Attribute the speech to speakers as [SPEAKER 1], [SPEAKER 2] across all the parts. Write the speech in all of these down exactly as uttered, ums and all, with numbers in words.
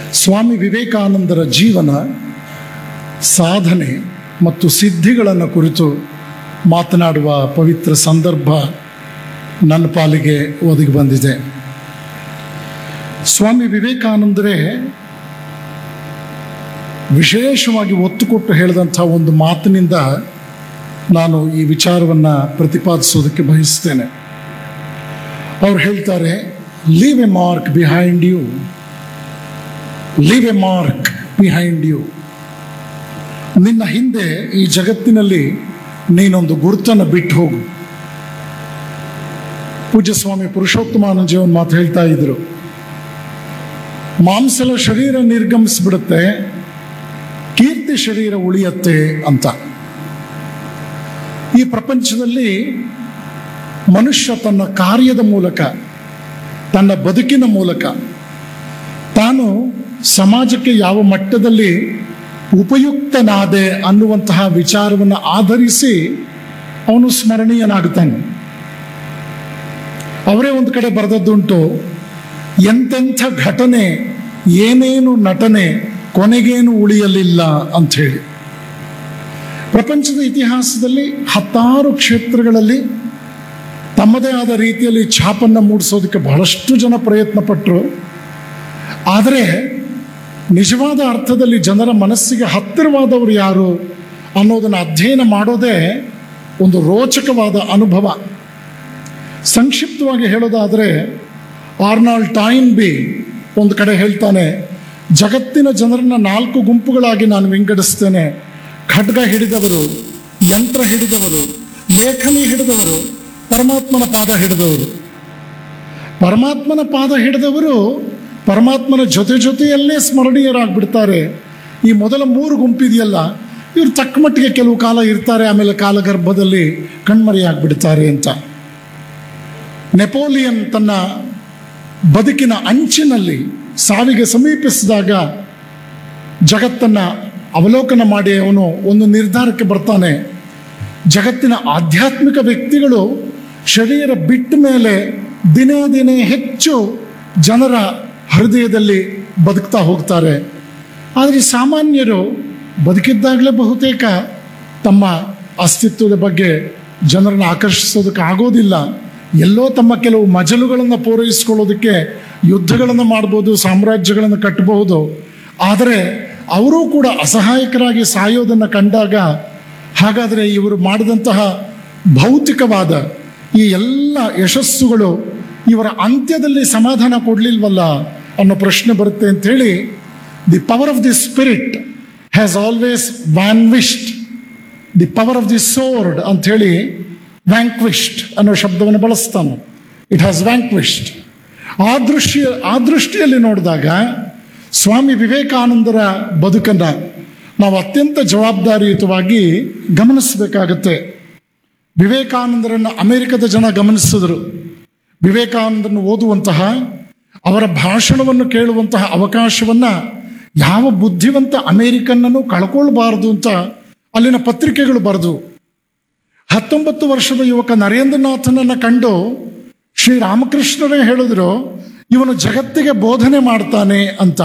[SPEAKER 1] ಸ್ವಾಮಿ ವಿವೇಕಾನಂದರ ಜೀವನ, ಸಾಧನೆ ಮತ್ತು ಸಿದ್ಧಿಗಳನ್ನು ಕುರಿತು ಮಾತನಾಡುವ ಪವಿತ್ರ ಸಂದರ್ಭ ನನ್ನ ಪಾಲಿಗೆ ಒದಗಿ ಬಂದಿದೆ. ಸ್ವಾಮಿ ವಿವೇಕಾನಂದರೇ ವಿಶೇಷವಾಗಿ ಒತ್ತು ಕೊಟ್ಟು ಹೇಳಿದಂಥ ಒಂದು ಮಾತಿನಿಂದ ನಾನು ಈ ವಿಚಾರವನ್ನು ಪ್ರತಿಪಾದಿಸೋದಕ್ಕೆ ಬಯಸ್ತೇನೆ. ಅವ್ರು ಹೇಳ್ತಾರೆ, leave A mark behind you, leave A mark behind you. ನಿನ್ನ ಹಿಂದೆ ಈ ಜಗತ್ತಿನಲ್ಲಿ ನೀನೊಂದು ಗುರುತನ್ನು ಬಿಟ್ಟು ಹೋಗು. ಪೂಜ್ಯ ಸ್ವಾಮಿ ಪುರುಷೋತ್ತಮಾನಂದಜಿ ಒಂದು ಮಾತು ಹೇಳ್ತಾ ಇದ್ರು, ಮಾಂಸಲ ಶರೀರ ನಿರ್ಗಮಿಸ್ಬಿಡುತ್ತೆ, ಕೀರ್ತಿ ಶರೀರ ಉಳಿಯತ್ತೆ ಅಂತ. ಈ ಪ್ರಪಂಚದಲ್ಲಿ ಮನುಷ್ಯ ತನ್ನ ಕಾರ್ಯದ ಮೂಲಕ, ತನ್ನ ಬದುಕಿನ ಮೂಲಕ ತಾನು ಸಮಾಜಕ್ಕೆ ಯಾವ ಮಟ್ಟದಲ್ಲಿ ಉಪಯುಕ್ತನಾದೆ ಅನ್ನುವಂತಹ ವಿಚಾರವನ್ನು ಆಧರಿಸಿ ಅವನು ಸ್ಮರಣೀಯನಾಗುತ್ತಾನೆ. ಅವರೇ ಒಂದು ಕಡೆ ಬರೆದದ್ದುಂಟು, ಎಂತೆಂಥ ಘಟನೆ, ಏನೇನು ನಟನೆ, ಕೊನೆಗೇನು ಉಳಿಯಲಿಲ್ಲ ಅಂಥೇಳಿ. ಪ್ರಪಂಚದ ಇತಿಹಾಸದಲ್ಲಿ ಹತ್ತಾರು ಕ್ಷೇತ್ರಗಳಲ್ಲಿ ತಮ್ಮದೇ ಆದ ರೀತಿಯಲ್ಲಿ ಛಾಪನ್ನು ಮೂಡಿಸೋದಕ್ಕೆ ಬಹಳಷ್ಟು ಜನ ಪ್ರಯತ್ನ ಪಟ್ಟರು. ಆದರೆ ನಿಜವಾದ ಅರ್ಥದಲ್ಲಿ ಜನರ ಮನಸ್ಸಿಗೆ ಹತ್ತಿರವಾದವರು ಯಾರು ಅನ್ನೋದನ್ನು ಅಧ್ಯಯನ ಮಾಡೋದೇ ಒಂದು ರೋಚಕವಾದ ಅನುಭವ. ಸಂಕ್ಷಿಪ್ತವಾಗಿ ಹೇಳೋದಾದರೆ, ಆರ್ನಾಲ್ಡ್ ಟಾಯಿನ್ಬಿ ಒಂದು ಕಡೆ ಹೇಳ್ತಾನೆ, ಜಗತ್ತಿನ ಜನರನ್ನ ನಾಲ್ಕು ಗುಂಪುಗಳಾಗಿ ನಾನು ವಿಂಗಡಿಸ್ತೇನೆ. ಖಡ್ಗ ಹಿಡಿದವರು, ಯಂತ್ರ ಹಿಡಿದವರು, ಲೇಖನಿ ಹಿಡಿದವರು, ಪರಮಾತ್ಮನ ಪಾದ ಹಿಡಿದವರು. ಪರಮಾತ್ಮನ ಪಾದ ಹಿಡಿದವರು ಪರಮಾತ್ಮನ ಜೊತೆ ಜೊತೆಯಲ್ಲೇ ಸ್ಮರಣೀಯರಾಗ್ಬಿಡ್ತಾರೆ. ಈ ಮೊದಲ ಮೂರು ಗುಂಪಿದೆಯಲ್ಲ, ಇವರು ತಕ್ಕ ಮಟ್ಟಿಗೆ ಕೆಲವು ಕಾಲ ಇರ್ತಾರೆ, ಆಮೇಲೆ ಕಾಲಗರ್ಭದಲ್ಲಿ ಕಣ್ಮರೆಯಾಗ್ಬಿಡ್ತಾರೆ ಅಂತ. ನೆಪೋಲಿಯನ್ ತನ್ನ ಬದುಕಿನ ಅಂಚಿನಲ್ಲಿ ಸಾವಿಗೆ ಸಮೀಪಿಸಿದಾಗ ಜಗತ್ತನ್ನು ಅವಲೋಕನ ಮಾಡಿ ಅವನು ಒಂದು ನಿರ್ಧಾರಕ್ಕೆ ಬರ್ತಾನೆ. ಜಗತ್ತಿನ ಆಧ್ಯಾತ್ಮಿಕ ವ್ಯಕ್ತಿಗಳು ಶರೀರ ಬಿಟ್ಟ ಮೇಲೆ ದಿನೇ ದಿನೇ ಹೆಚ್ಚು ಜನರ ಹೃದಯದಲ್ಲಿ ಬದುಕ್ತಾ ಹೋಗ್ತಾರೆ. ಆದರೆ ಸಾಮಾನ್ಯರು ಬದುಕಿದ್ದಾಗಲೇ ಬಹುತೇಕ ತಮ್ಮ ಅಸ್ತಿತ್ವದ ಬಗ್ಗೆ ಜನರನ್ನು ಆಕರ್ಷಿಸೋದಕ್ಕೆ ಆಗೋದಿಲ್ಲ. ಎಲ್ಲೋ ತಮ್ಮ ಕೆಲವು ಮಜಲುಗಳನ್ನು ಪೂರೈಸ್ಕೊಳ್ಳೋದಕ್ಕೆ ಯುದ್ಧಗಳನ್ನು ಮಾಡ್ಬೋದು, ಸಾಮ್ರಾಜ್ಯಗಳನ್ನು ಕಟ್ಟಬಹುದು. ಆದರೆ ಅವರೂ ಕೂಡ ಅಸಹಾಯಕರಾಗಿ ಸಾಯೋದನ್ನು ಕಂಡಾಗ, ಹಾಗಾದರೆ ಇವರು ಮಾಡಿದಂತಹ ಭೌತಿಕವಾದ ಈ ಎಲ್ಲ ಯಶಸ್ಸುಗಳು ಇವರ ಅಂತ್ಯದಲ್ಲಿ ಸಮಾಧಾನ ಕೊಡಲಿಲ್ವಲ್ಲ ಅನ್ನೋ ಪ್ರಶ್ನೆ ಬರುತ್ತೆ ಅಂಥೇಳಿ, the power of the spirit has always ವ್ಯಾನ್ವಿಶ್ಡ್, the power of the sword ಅಂಥೇಳಿ ವ್ಯಾಂಕ್ವಿಶ್ಡ್ ಅನ್ನೋ ಶಬ್ದವನ್ನು ಬಳಸ್ತಾನೆ. It has ವ್ಯಾಂಕ್ವಿಶ್ಡ್. ಆ ದೃಷ್ಟಿಯ ಆ ದೃಷ್ಟಿಯಲ್ಲಿ ನೋಡಿದಾಗ ಸ್ವಾಮಿ ವಿವೇಕಾನಂದರ ಬದುಕನ್ನು ನಾವು ಅತ್ಯಂತ ಜವಾಬ್ದಾರಿಯುತವಾಗಿ ಗಮನಿಸಬೇಕಾಗತ್ತೆ. ವಿವೇಕಾನಂದರನ್ನು ಅಮೆರಿಕದ ಜನ ಗಮನಿಸಿದ್ರು. ವಿವೇಕಾನಂದರನ್ನು ಓದುವಂತಹ, ಅವರ ಭಾಷಣವನ್ನು ಕೇಳುವಂತಹ ಅವಕಾಶವನ್ನು ಯಾವ ಬುದ್ಧಿವಂತ ಅಮೆರಿಕನ್ನೂ ಕಳ್ಕೊಳ್ಬಾರದು ಅಂತ ಅಲ್ಲಿನ ಪತ್ರಿಕೆಗಳು ಬರೆದು, ಹತ್ತೊಂಬತ್ತು ವರ್ಷದ ಯುವಕ ನರೇಂದ್ರನಾಥನನ್ನು ಕಂಡು ಶ್ರೀರಾಮಕೃಷ್ಣರೇ ಹೇಳಿದ್ರು, ಇವನು ಜಗತ್ತಿಗೆ ಬೋಧನೆ ಮಾಡ್ತಾನೆ ಅಂತ.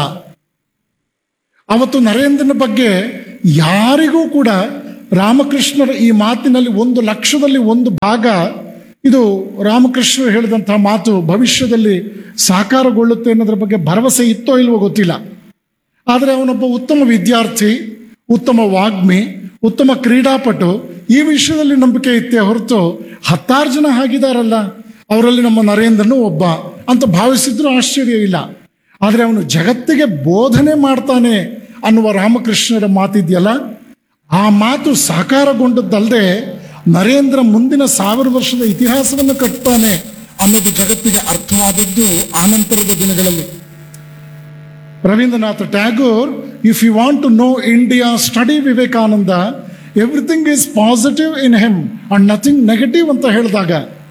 [SPEAKER 1] ಅವತ್ತು ನರೇಂದ್ರನ ಬಗ್ಗೆ ಯಾರಿಗೂ ಕೂಡ ರಾಮಕೃಷ್ಣರ ಈ ಮಾತಿನಲ್ಲಿ ಒಂದು ಲಕ್ಷದಲ್ಲಿ ಒಂದು ಭಾಗ ಇದು ರಾಮಕೃಷ್ಣರು ಹೇಳಿದಂತಹ ಮಾತು ಭವಿಷ್ಯದಲ್ಲಿ ಸಾಕಾರಗೊಳ್ಳುತ್ತೆ ಅನ್ನೋದ್ರ ಬಗ್ಗೆ ಭರವಸೆ ಇತ್ತೋ ಇಲ್ವೋ ಗೊತ್ತಿಲ್ಲ. ಆದರೆ ಅವನೊಬ್ಬ ಉತ್ತಮ ವಿದ್ಯಾರ್ಥಿ, ಉತ್ತಮ ವಾಗ್ಮಿ, ಉತ್ತಮ ಕ್ರೀಡಾಪಟು, ಈ ವಿಷಯದಲ್ಲಿ ನಂಬಿಕೆ ಇತ್ತೇ ಹೊರತು ಹತ್ತಾರು ಜನ ಆಗಿದಾರಲ್ಲ, ಅವರಲ್ಲಿ ನಮ್ಮ ನರೇಂದ್ರನು ಒಬ್ಬ ಅಂತ ಭಾವಿಸಿದ್ರು ಆಶ್ಚರ್ಯ ಇಲ್ಲ. ಆದರೆ ಅವನು ಜಗತ್ತಿಗೆ ಬೋಧನೆ ಮಾಡ್ತಾನೆ ಅನ್ನುವ ರಾಮಕೃಷ್ಣರ ಮಾತಿದೆಯಲ್ಲ, ಆ ಮಾತು ಸಾಕಾರಗೊಂಡದ್ದಲ್ಲದೆ ನರೇಂದ್ರ ಮುಂದಿನ ಸಾವಿರ ವರ್ಷದ ಇತಿಹಾಸವನ್ನು ಕಟ್ತಾನೆ ಅನ್ನೋದು ಜಗತ್ತಿಗೆ ಅರ್ಥವಾದದ್ದು ಆನಂತರದ ದಿನಗಳಲ್ಲಿ. Ravindranath Tagore, if you want to know India, study Vivekananda, everything is positive in him and nothing negative ಅಂತ ಹೇಳಿದಾಗ,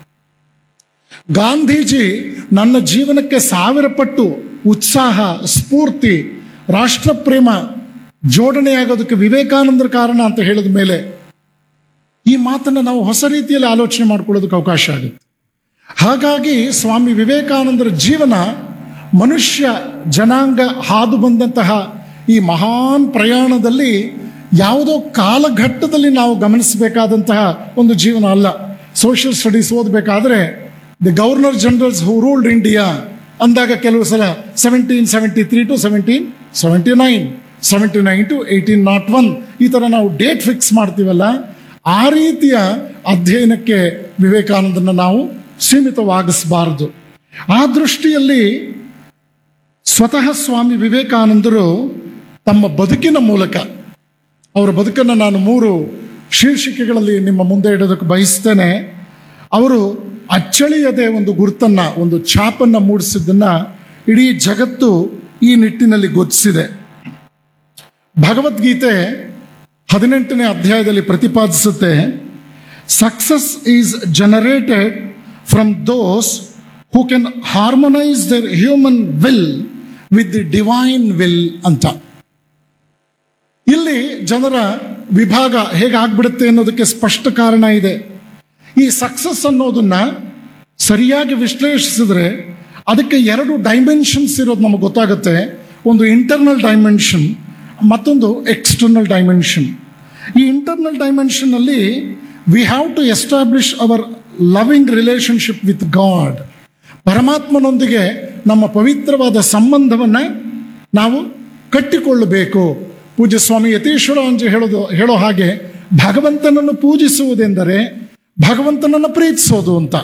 [SPEAKER 1] ಗಾಂಧೀಜಿ ನನ್ನ ಜೀವನಕ್ಕೆ ಸಾವಿರ ಪಟ್ಟು ಉತ್ಸಾಹ, ಸ್ಫೂರ್ತಿ, ರಾಷ್ಟ್ರಪ್ರೇಮ ಜೋಡಣೆಯಾಗೋದಕ್ಕೆ ವಿವೇಕಾನಂದರ ಕಾರಣ ಅಂತ ಹೇಳಿದ ಮೇಲೆ ಈ ಮಾತನ್ನು ನಾವು ಹೊಸ ರೀತಿಯಲ್ಲಿ ಆಲೋಚನೆ ಮಾಡ್ಕೊಳ್ಳೋದಕ್ಕೆ ಅವಕಾಶ ಆಗುತ್ತೆ. ಹಾಗಾಗಿ ಸ್ವಾಮಿ ವಿವೇಕಾನಂದರ ಜೀವನ ಮನುಷ್ಯ ಜನಾಂಗ ಹಾದು ಬಂದಂತಹ ಈ ಮಹಾನ್ ಪ್ರಯಾಣದಲ್ಲಿ ಯಾವುದೋ ಕಾಲಘಟ್ಟದಲ್ಲಿ ನಾವು ಗಮನಿಸಬೇಕಾದಂತಹ ಒಂದು ಜೀವನ ಅಲ್ಲ. ಸೋಷಿಯಲ್ ಸ್ಟಡೀಸ್ ಓದಬೇಕಾದ್ರೆ the governor generals who ruled India ಅಂದಾಗ ಕೆಲವು ಸಲ seventeen seventy three to seventeen seventy nine seventy nine to eighteen not one ಈ ಥರ ನಾವು ಡೇಟ್ ಫಿಕ್ಸ್ ಮಾಡ್ತೀವಲ್ಲ, ಆ ರೀತಿಯ ಅಧ್ಯಯನಕ್ಕೆ ವಿವೇಕಾನಂದನ ನಾವು ಸೀಮಿತವಾಗಿಸಬಾರದು. ಆ ದೃಷ್ಟಿಯಲ್ಲಿ ಸ್ವತಃ ಸ್ವಾಮಿ ವಿವೇಕಾನಂದರು ತಮ್ಮ ಬದುಕಿನ ಮೂಲಕ, ಅವರ ಬದುಕನ್ನು ನಾನು ಮೂರು ಶೀರ್ಷಿಕೆಗಳಲ್ಲಿ ನಿಮ್ಮ ಮುಂದೆ ಇಡೋದಕ್ಕೆ ಬಯಸ್ತೇನೆ. ಅವರು ಅಚ್ಚಳಿಯದೆ ಒಂದು ಗುರುತನ್ನ, ಒಂದು ಛಾಪನ್ನು ಮೂಡಿಸಿದ್ದನ್ನ ಇಡೀ ಜಗತ್ತು ಈ ನಿಟ್ಟಿನಲ್ಲಿ ಗುರುತಿಸಿದೆ. ಭಗವದ್ಗೀತೆ ಹದಿನೆಂಟನೇ ಅಧ್ಯಾಯದಲ್ಲಿ ಪ್ರತಿಪಾದಿಸುತ್ತೆ, success is generated from those who can ಹಾರ್ಮನೈಸ್ there human will with the divine will ಅಂತ. ಇಲ್ಲಿ ಜನರ ವಿಭಾಗ ಹೇಗಾಗ್ಬಿಡುತ್ತೆ ಅನ್ನೋದಕ್ಕೆ ಸ್ಪಷ್ಟ ಕಾರಣ ಇದೆ. ಈ ಸಕ್ಸಸ್ ಅನ್ನೋದನ್ನ ಸರಿಯಾಗಿ ವಿಶ್ಲೇಷಿಸಿದ್ರೆ ಅದಕ್ಕೆ ಎರಡು ಡೈಮೆನ್ಷನ್ಸ್ ಇರೋದು ನಮಗೆ ಗೊತ್ತಾಗುತ್ತೆ. ಒಂದು ಇಂಟರ್ನಲ್ ಡೈಮೆನ್ಷನ್, ಮತ್ತೊಂದು ಎಕ್ಸ್ಟರ್ನಲ್ ಡೈಮೆನ್ಷನ್. ಈ ಇಂಟರ್ನಲ್ ಡೈಮೆನ್ಷನ್ ಅಲ್ಲಿ we have to establish hour loving relationship with god. ಪರಮಾತ್ಮನೊಂದಿಗೆ ನಮ್ಮ ಪವಿತ್ರವಾದ ಸಂಬಂಧವನ್ನ ನಾವು ಕಟ್ಟಿಕೊಳ್ಳಬೇಕು. ಪೂಜ್ಯ ಸ್ವಾಮಿ ಯತೀಶ್ವರ ಅಂಜಿ ಹೇಳೋದು ಹೇಳೋ ಹಾಗೆ, ಭಗವಂತನನ್ನು ಪೂಜಿಸುವುದೆಂದರೆ ಭಗವಂತನನ್ನು ಪ್ರೀತಿಸೋದು ಅಂತ.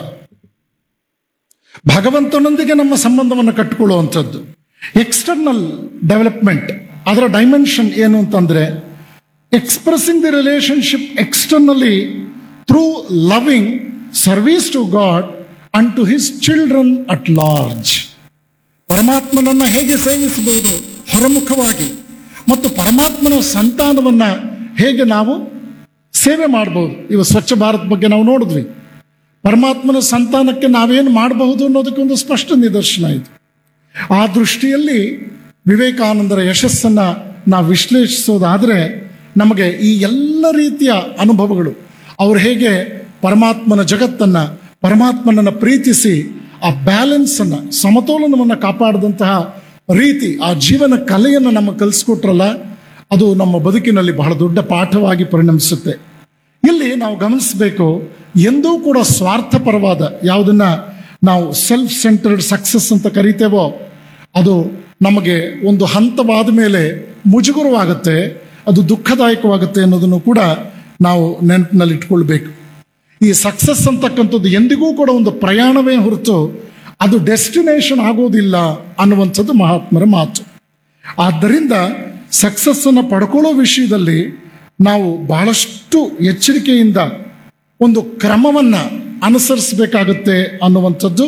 [SPEAKER 1] ಭಗವಂತನೊಂದಿಗೆ ನಮ್ಮ ಸಂಬಂಧವನ್ನು ಕಟ್ಟಿಕೊಳ್ಳುವಂಥದ್ದು. ಎಕ್ಸ್ಟರ್ನಲ್ ಡೆವಲಪ್ಮೆಂಟ್, ಅದರ ಡೈಮೆನ್ಷನ್ ಏನು ಅಂತಂದ್ರೆ, expressing the relationship externally through loving service to god and to his children at large. ಪರಮಾತ್ಮನನ್ನ ಹೇಗೆ ಸೇವಿಸಬಹುದು ಹೊರಮುಖವಾಗಿ, ಮತ್ತು ಪರಮಾತ್ಮನ ಸಂತಾನವನ್ನ ಹೇಗೆ ನಾವು ಸೇವೆ ಮಾಡಬಹುದು. ಇವ ಸ್ವಚ್ಛ ಭಾರತ್ ಬಗ್ಗೆ ನಾವು ನೋಡಿದ್ವಿ. ಪರಮಾತ್ಮನ ಸಂತಾನಕ್ಕೆ ನಾವೇನು ಮಾಡಬಹುದು ಅನ್ನೋದಕ್ಕೆ ಒಂದು ಸ್ಪಷ್ಟ ನಿದರ್ಶನ ಇದೆ. ಆ ದೃಷ್ಟಿಯಲ್ಲಿ ವಿವೇಕಾನಂದರ ಯಶಸ್ಸನ್ನ ನಾವು ವಿಶ್ಲೇಷಿಸೋದಾದ್ರೆ ನಮಗೆ ಈ ಎಲ್ಲ ರೀತಿಯ ಅನುಭವಗಳು, ಅವರು ಹೇಗೆ ಪರಮಾತ್ಮನ ಜಗತ್ತನ್ನ, ಪರಮಾತ್ಮನನ್ನ ಪ್ರೀತಿಸಿ ಆ ಬ್ಯಾಲೆನ್ಸ್ ಅನ್ನ, ಸಮತೋಲನವನ್ನು ಕಾಪಾಡಿದಂತಹ ರೀತಿ, ಆ ಜೀವನ ಕಲೆಯನ್ನು ನಮ್ಮ ಕಲಿಸ್ಕೊಟ್ರಲ್ಲ, ಅದು ನಮ್ಮ ಬದುಕಿನಲ್ಲಿ ಬಹಳ ದೊಡ್ಡ ಪಾಠವಾಗಿ ಪರಿಣಮಿಸುತ್ತೆ. ಇಲ್ಲಿ ನಾವು ಗಮನಿಸಬೇಕು, ಎಂದೂ ಕೂಡ ಸ್ವಾರ್ಥಪರವಾದ ಯಾವುದನ್ನ ನಾವು ಸೆಲ್ಫ್ ಸೆಂಟರ್ಡ್ ಸಕ್ಸಸ್ ಅಂತ ಕರಿತೇವೋ ಅದು ನಮಗೆ ಒಂದು ಹಂತವಾದ ಮೇಲೆ ಮುಜುಗರವಾಗುತ್ತೆ, ಅದು ದುಃಖದಾಯಕವಾಗುತ್ತೆ ಅನ್ನೋದನ್ನು ಕೂಡ ನಾವು ನೆನಪಿನಲ್ಲಿ ಇಟ್ಕೊಳ್ಬೇಕು. ಈ ಸಕ್ಸಸ್ ಅಂತಕ್ಕಂಥದ್ದು ಎಂದಿಗೂ ಕೂಡ ಒಂದು ಪ್ರಯಾಣವೇ ಹೊರತು ಅದು ಡೆಸ್ಟಿನೇಷನ್ ಆಗೋದಿಲ್ಲ ಅನ್ನುವಂಥದ್ದು ಮಹಾತ್ಮರ ಮಾತು. ಆದ್ದರಿಂದ ಸಕ್ಸಸ್ ಅನ್ನು ಪಡ್ಕೊಳ್ಳೋ ವಿಷಯದಲ್ಲಿ ನಾವು ಬಹಳಷ್ಟು ಎಚ್ಚರಿಕೆಯಿಂದ ಒಂದು ಕ್ರಮವನ್ನ ಅನುಸರಿಸಬೇಕಾಗುತ್ತೆ ಅನ್ನುವಂಥದ್ದು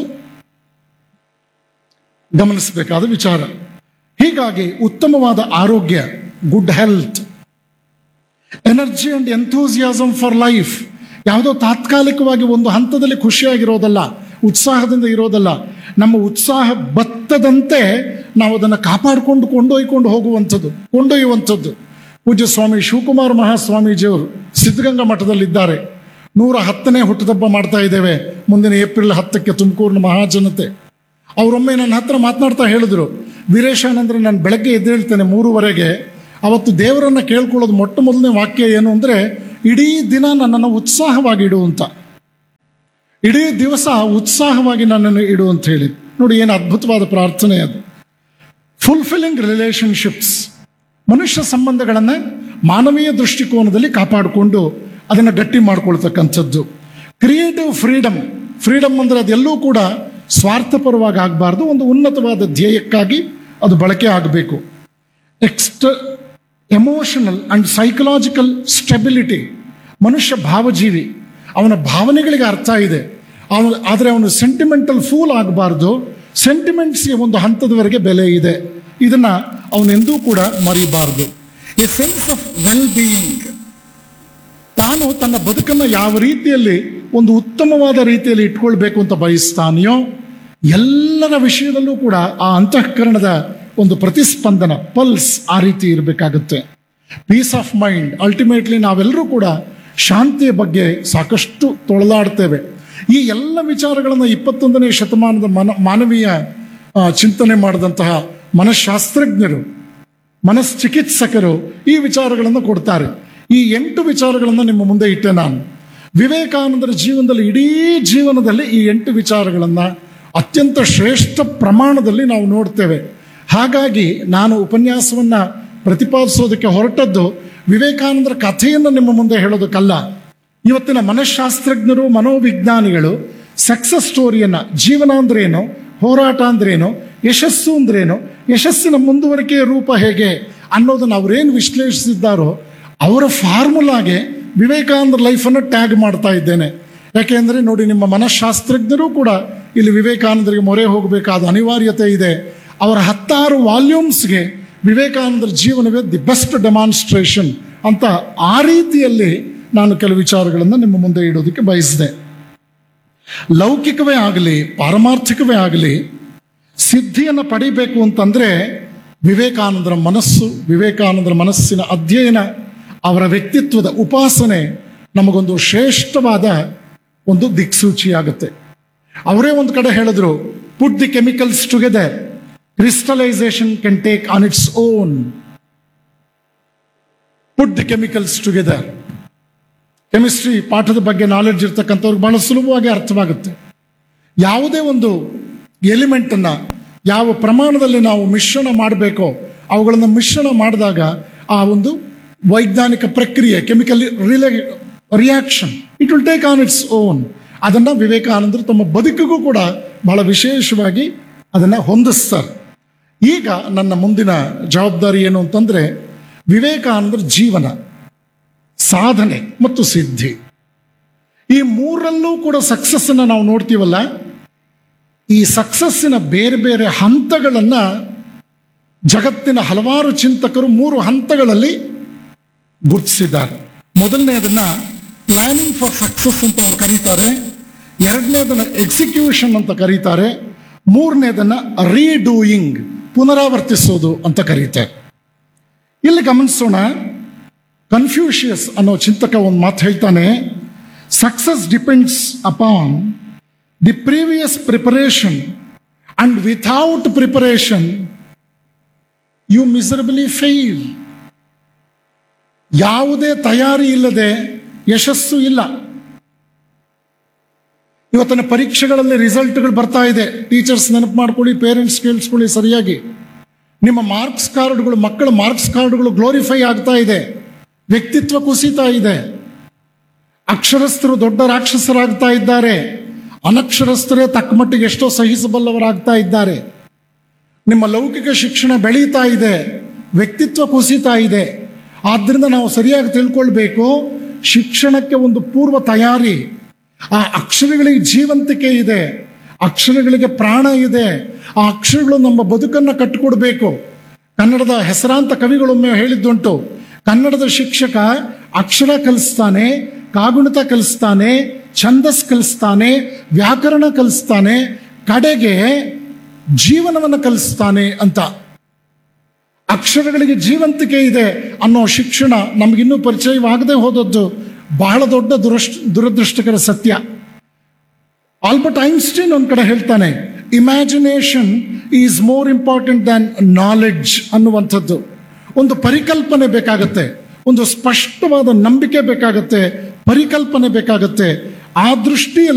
[SPEAKER 1] ಗಮನಿಸಬೇಕಾದ ವಿಚಾರ. ಹೀಗಾಗಿ ಉತ್ತಮವಾದ ಆರೋಗ್ಯ, good health, energy and enthusiasm for life, ಯಾವುದೋ ತಾತ್ಕಾಲಿಕವಾಗಿ ಒಂದು ಹಂತದಲ್ಲಿ ಖುಷಿಯಾಗಿರೋದಲ್ಲ, ಉತ್ಸಾಹದಿಂದ ಇರೋದಲ್ಲ. ನಮ್ಮ ಉತ್ಸಾಹ ಬತ್ತದಂತೆ ನಾವು ಅದನ್ನು ಕಾಪಾಡಿಕೊಂಡು ಕೊಂಡೊಯ್ಕೊಂಡು ಹೋಗುವಂಥದ್ದು, ಕೊಂಡೊಯ್ಯುವಂಥದ್ದು. ಪೂಜ್ಯ ಸ್ವಾಮಿ ಶಿವಕುಮಾರ ಮಹಾಸ್ವಾಮೀಜಿಯವರು ಸಿದ್ಧಗಂಗಾ ಮಠದಲ್ಲಿದ್ದಾರೆ. ನೂರ ಹತ್ತನೇ ಹುಟ್ಟುಹಬ್ಬ ಮಾಡ್ತಾ ಇದ್ದೇವೆ ಮುಂದಿನ ಏಪ್ರಿಲ್ ಹತ್ತಕ್ಕೆ ತುಮಕೂರಿನ ಮಹಾಜನತೆ. ಅವರೊಮ್ಮೆ ನನ್ನ ಹತ್ರ ಮಾತನಾಡ್ತಾ ಹೇಳಿದ್ರು, ವೀರೇಶಾನಂದ್ರೆ ನಾನು ಬೆಳಗ್ಗೆ ಎದ್ದೇಳ್ತೇನೆ ಮೂರುವರೆಗೆ, ಅವತ್ತು ದೇವರನ್ನ ಕೇಳ್ಕೊಳ್ಳೋದು ಮೊಟ್ಟ ಮೊದಲನೇ ವಾಕ್ಯ ಏನು ಅಂದರೆ, ಇಡೀ ದಿನ ನನ್ನನ್ನು ಉತ್ಸಾಹವಾಗಿ ಇಡು ಅಂತ, ಇಡೀ ದಿವಸ ಉತ್ಸಾಹವಾಗಿ ನನ್ನನ್ನು ಇಡು ಅಂತ ಹೇಳಿ. ನೋಡಿ ಏನು ಅದ್ಭುತವಾದ ಪ್ರಾರ್ಥನೆ ಅದು. ಫುಲ್ಫಿಲ್ಲಿಂಗ್ ರಿಲೇಶನ್ಶಿಪ್ಸ್, ಮನುಷ್ಯ ಸಂಬಂಧಗಳನ್ನು ಮಾನವೀಯ ದೃಷ್ಟಿಕೋನದಲ್ಲಿ ಕಾಪಾಡಿಕೊಂಡು ಅದನ್ನು ಗಟ್ಟಿ ಮಾಡ್ಕೊಳ್ತಕ್ಕಂಥದ್ದು. ಕ್ರಿಯೇಟಿವ್ ಫ್ರೀಡಮ್, ಫ್ರೀಡಮ್ ಅಂದರೆ ಅದೆಲ್ಲೂ ಕೂಡ ಸ್ವಾರ್ಥಪರವಾಗಿ ಆಗಬಾರ್ದು, ಒಂದು ಉನ್ನತವಾದ ಧ್ಯೇಯಕ್ಕಾಗಿ ಅದು ಬಳಕೆ ಆಗಬೇಕು. ಎಕ್ಸ್ಟ್ ಎಮೋಷನಲ್ ಅಂಡ್ ಸೈಕಲಾಜಿಕಲ್ ಸ್ಟೆಬಿಲಿಟಿ, ಮನುಷ್ಯ ಭಾವಜೀವಿ, ಅವನ ಭಾವನೆಗಳಿಗೆ ಅರ್ಥ ಇದೆ, ಅವನು ಆದರೆ ಅವನು ಸೆಂಟಿಮೆಂಟಲ್ ಫೂಲ್ ಆಗಬಾರ್ದು. ಸೆಂಟಿಮೆಂಟ್ಸ್ಗೆ ಒಂದು ಹಂತದವರೆಗೆ ಬೆಲೆ ಇದೆ, ಇದನ್ನ ಅವನೆಂದೂ ಕೂಡ ಮರಿಬಾರ್ದು. A sense of well being, ತಾನು ತನ್ನ ಬದುಕನ್ನು ಯಾವ ರೀತಿಯಲ್ಲಿ ಒಂದು ಉತ್ತಮವಾದ ರೀತಿಯಲ್ಲಿ ಇಟ್ಕೊಳ್ಬೇಕು ಅಂತ ಬಯಸ್ತಾನೆಯೋ ಎಲ್ಲರ ವಿಷಯದಲ್ಲೂ ಕೂಡ ಆ ಅಂತಃಕರಣದ ಒಂದು ಪ್ರತಿಸ್ಪಂದನ, ಪಲ್ಸ್ ಆ ರೀತಿ ಇರಬೇಕಾಗುತ್ತೆ. ಪೀಸ್ ಆಫ್ ಮೈಂಡ್, ಅಲ್ಟಿಮೇಟ್ಲಿ ನಾವೆಲ್ಲರೂ ಕೂಡ ಶಾಂತಿಯ ಬಗ್ಗೆ ಸಾಕಷ್ಟು ತೊಳಲಾಡ್ತೇವೆ. ಈ ಎಲ್ಲ ವಿಚಾರಗಳನ್ನು ಇಪ್ಪತ್ತೊಂದನೇ ಶತಮಾನದ ಮನ ಮಾನವೀಯ ಆ, ಚಿಂತನೆ ಮಾಡಿದಂತಹ ಮನಃಶಾಸ್ತ್ರಜ್ಞರು, ಮನಶ್ಚಿಕಿತ್ಸಕರು ಈ ವಿಚಾರಗಳನ್ನು ಕೊಡ್ತಾರೆ. ಈ ಎಂಟು ವಿಚಾರಗಳನ್ನು ನಿಮ್ಮ ಮುಂದೆ ಇಟ್ಟೆ ನಾನು. ವಿವೇಕಾನಂದರ ಜೀವನದಲ್ಲಿ, ಇಡೀ ಜೀವನದಲ್ಲಿ ಈ ಎಂಟು ವಿಚಾರಗಳನ್ನು ಅತ್ಯಂತ ಶ್ರೇಷ್ಠ ಪ್ರಮಾಣದಲ್ಲಿ ನಾವು ನೋಡ್ತೇವೆ. ಹಾಗಾಗಿ ನಾನು ಉಪನ್ಯಾಸವನ್ನು ಪ್ರತಿಪಾದಿಸೋದಕ್ಕೆ ಹೊರಟದ್ದು ವಿವೇಕಾನಂದರ ಕಥೆಯನ್ನು ನಿಮ್ಮ ಮುಂದೆ ಹೇಳೋದಕ್ಕಲ್ಲ. ಇವತ್ತಿನ ಮನಃಶಾಸ್ತ್ರಜ್ಞರು, ಮನೋವಿಜ್ಞಾನಿಗಳು ಸಕ್ಸಸ್ ಸ್ಟೋರಿಯನ್ನು, ಜೀವನ ಅಂದ್ರೇನು, ಹೋರಾಟ ಅಂದ್ರೇನು, ಯಶಸ್ಸು ಅಂದ್ರೇನು, ಯಶಸ್ಸಿನ ಮುಂದುವರಿಕೆಯ ರೂಪ ಹೇಗೆ ಅನ್ನೋದನ್ನು ಅವರೇನು ವಿಶ್ಲೇಷಿಸಿದ್ದಾರೋ ಅವರ ಫಾರ್ಮುಲಾಗೆ ವಿವೇಕಾನಂದರ ಲೈಫನ್ನು ಟ್ಯಾಗ್ ಮಾಡ್ತಾ ಇದ್ದೇನೆ. ಯಾಕೆಂದರೆ ನೋಡಿ, ನಿಮ್ಮ ಮನಃಶಾಸ್ತ್ರಜ್ಞರು ಕೂಡ ಇಲ್ಲಿ ವಿವೇಕಾನಂದರಿಗೆ ಮೊರೆ ಹೋಗಬೇಕಾದ ಅನಿವಾರ್ಯತೆ ಇದೆ. ಅವರ ಹತ್ತಾರು ವಾಲ್ಯೂಮ್ಸ್ಗೆ ವಿವೇಕಾನಂದರ ಜೀವನವೇ ದಿ ಬೆಸ್ಟ್ ಡೆಮಾನ್ಸ್ಟ್ರೇಷನ್ ಅಂತ ಆ ರೀತಿಯಲ್ಲಿ ನಾನು ಕೆಲವು ವಿಚಾರಗಳನ್ನು ನಿಮ್ಮ ಮುಂದೆ ಇಡೋದಕ್ಕೆ ಬಯಸಿದೆ. ಲೌಕಿಕವೇ ಆಗಲಿ, ಪಾರಮಾರ್ಥಿಕವೇ ಆಗಲಿ, ಸಿದ್ಧಿಯನ್ನು ಪಡಿಬೇಕು ಅಂತಂದರೆ ವಿವೇಕಾನಂದರ ಮನಸ್ಸು, ವಿವೇಕಾನಂದರ ಮನಸ್ಸಿನ ಅಧ್ಯಯನ, ಅವರ ವ್ಯಕ್ತಿತ್ವದ ಉಪಾಸನೆ ನಮಗೊಂದು ಶ್ರೇಷ್ಠವಾದ ಒಂದು ದಿಕ್ಸೂಚಿಯಾಗುತ್ತೆ. ಅವರೇ ಒಂದು ಕಡೆ ಹೇಳಿದ್ರು, ಪುಟ್ the chemicals together, crystallisation can take on its own. Put the chemicals together. Chemistry ಪಾಠದ ಬಗ್ಗೆ ನಾಲೆಡ್ಜ್ ಇರ್ತಕ್ಕಂಥವ್ರಿಗೆ ಬಹಳ ಸುಲಭವಾಗಿ ಅರ್ಥವಾಗುತ್ತೆ. ಯಾವುದೇ ಒಂದು ಎಲಿಮೆಂಟನ್ನು ಯಾವ ಪ್ರಮಾಣದಲ್ಲಿ ನಾವು ಮಿಶ್ರಣ ಮಾಡಬೇಕೋ ಅವುಗಳನ್ನು ಮಿಶ್ರಣ ಮಾಡಿದಾಗ ಆ ಒಂದು ವೈಜ್ಞಾನಿಕ ಪ್ರಕ್ರಿಯೆ, chemical relay reaction, it will take on its own. ಅದನ್ನು ವಿವೇಕಾನಂದರು ತಮ್ಮ ಬದುಕಿಗೂ ಕೂಡ ಬಹಳ ವಿಶೇಷವಾಗಿ ಅದನ್ನು ಹೊಂದಿಸ್ತಾರೆ. ಈಗ ನನ್ನ ಮುಂದಿನ ಜವಾಬ್ದಾರಿ ಏನು ಅಂತಂದರೆ, ವಿವೇಕಾನಂದರ ಜೀವನ, ಸಾಧನೆ ಮತ್ತು ಸಿದ್ಧಿ, ಈ ಮೂರಲ್ಲೂ ಕೂಡ ಸಕ್ಸಸ್ಸನ್ನು ನಾವು ನೋಡ್ತೀವಲ್ಲ, ಈ ಸಕ್ಸಸ್ಸಿನ ಬೇರೆ ಬೇರೆ ಹಂತಗಳನ್ನು ಜಗತ್ತಿನ ಹಲವಾರು ಚಿಂತಕರು ಮೂರು ಹಂತಗಳಲ್ಲಿ ಗುರುತಿಸಿದ್ದಾರೆ. ಮೊದಲನೇದನ್ನ ಪ್ಲಾನಿಂಗ್ ಫಾರ್ ಸಕ್ಸಸ್ ಅಂತ ಅವ್ರು ಕರೀತಾರೆ, ಎರಡನೇದನ್ನ ಎಕ್ಸಿಕ್ಯೂಷನ್ ಅಂತ ಕರೀತಾರೆ, ಮೂರನೇದನ್ನ ರೀಡೂಯಿಂಗ್, ಪುನರಾವರ್ತಿಸೋದು ಅಂತ ಕರೀತಾರೆ. ಇಲ್ಲಿ ಗಮನಿಸೋಣ, ಕನ್ಫ್ಯೂಷಿಯಸ್ ಅನ್ನೋ ಚಿಂತಕ ಒಂದು ಮಾತು ಹೇಳ್ತಾನೆ, success depends upon the previous preparation and without preparation you ಮಿಸರಬಲಿ fail. ಯಾವುದೇ ತಯಾರಿ ಇಲ್ಲದೆ ಯಶಸ್ಸು ಇಲ್ಲ. ಇವತ್ತಿನ ಪರೀಕ್ಷೆಗಳಲ್ಲಿ ರಿಸಲ್ಟ್ಗಳು ಬರ್ತಾ ಇದೆ. ಟೀಚರ್ಸ್ ನೆನಪು ಮಾಡ್ಕೊಳ್ಳಿ, ಪೇರೆಂಟ್ಸ್ ಕೇಳಿಸ್ಕೊಳ್ಳಿ ಸರಿಯಾಗಿ. ನಿಮ್ಮ ಮಾರ್ಕ್ಸ್ ಕಾರ್ಡ್ಗಳು, ಮಕ್ಕಳ ಮಾರ್ಕ್ಸ್ ಕಾರ್ಡ್ಗಳು ಗ್ಲೋರಿಫೈ ಆಗ್ತಾ ಇದೆ, ವ್ಯಕ್ತಿತ್ವ ಕುಸಿತಾ ಇದೆ. ಅಕ್ಷರಸ್ಥರು ದೊಡ್ಡ ರಾಕ್ಷಸರಾಗ್ತಾ ಇದ್ದಾರೆ, ಅನಕ್ಷರಸ್ಥರೇ ತಕ್ಕ ಮಟ್ಟಿಗೆ ಎಷ್ಟೋ ಸಹಿಸಬಲ್ಲವರಾಗ್ತಾ ಇದ್ದಾರೆ. ನಿಮ್ಮ ಲೌಕಿಕ ಶಿಕ್ಷಣ ಬೆಳೀತಾ ಇದೆ, ವ್ಯಕ್ತಿತ್ವ ಕುಸಿತಾ ಇದೆ. ಆದ್ದರಿಂದ ನಾವು ಸರಿಯಾಗಿ ತಿಳ್ಕೊಳ್ಬೇಕು, ಶಿಕ್ಷಣಕ್ಕೆ ಒಂದು ಪೂರ್ವ ತಯಾರಿ, ಆ ಅಕ್ಷರಗಳಿಗೆ ಜೀವಂತಿಕೆ ಇದೆ, ಅಕ್ಷರಗಳಿಗೆ ಪ್ರಾಣ ಇದೆ. ಆ ಅಕ್ಷರಗಳು ನಮ್ಮ ಬದುಕನ್ನು ಕಟ್ಟಿಕೊಡ್ಬೇಕು. ಕನ್ನಡದ ಹೆಸರಾಂತ ಕವಿಗಳೊಮ್ಮೆ ಹೇಳಿದ್ದುಂಟು, ಕನ್ನಡದ ಶಿಕ್ಷಕ ಅಕ್ಷರ ಕಲಿಸ್ತಾನೆ, ಕಾಗುಣಿತ ಕಲಿಸ್ತಾನೆ, ಛಂದಸ್ ಕಲಿಸ್ತಾನೆ, ವ್ಯಾಕರಣ ಕಲಿಸ್ತಾನೆ, ಕಡೆಗೆ ಜೀವನವನ್ನು ಕಲಿಸ್ತಾನೆ ಅಂತ. ಅಕ್ಷರಗಳಿಗೆ ಜೀವಂತಿಕೆ ಇದೆ ಅನ್ನೋ ಶಿಕ್ಷಣ ನಮಗಿನ್ನೂ ಪರಿಚಯವಾಗದೆ ಹೋದದ್ದು ಬಹಳ ದೊಡ್ಡ ದುರಷ್ಟ ದುರದೃಷ್ಟಕರ ಸತ್ಯ. ಆಲ್ಬರ್ಟ್ ಐನ್ಸ್ಟೀನ್ ಒಂದು ಕಡೆ ಹೇಳ್ತಾನೆ, imagination is more important than knowledge ಅನ್ನುವಂಥದ್ದು. ಒಂದು ಪರಿಕಲ್ಪನೆ ಬೇಕಾಗತ್ತೆ, ಒಂದು ಸ್ಪಷ್ಟವಾದ ನಂಬಿಕೆ ಬೇಕಾಗತ್ತೆ, ಪರಿಕಲ್ಪನೆ ಬೇಕಾಗತ್ತೆ. ಆ ದೃಷ್ಟಿಯಲ್ಲಿ